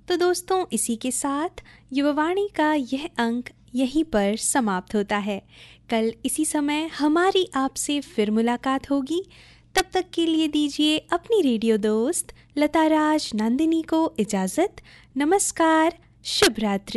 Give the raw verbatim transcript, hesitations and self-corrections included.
तो दोस्तों, इसी के साथ युवावाणी का यह अंक यहीं पर समाप्त होता है। कल इसी समय हमारी आपसे फिर मुलाकात होगी। तब तक के लिए दीजिए अपनी रेडियो दोस्त लता राज नंदिनी को इजाज़त। नमस्कार, शुभ रात्रि।